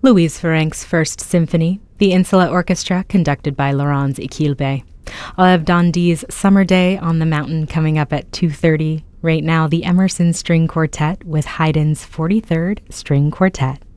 Louise Ferenc's First Symphony, the Insula Orchestra, conducted by Laurence Equilbe. I'll have Don D's Summer Day on the Mountain coming up at 2:30. Right now, the Emerson String Quartet with Haydn's 43rd String Quartet.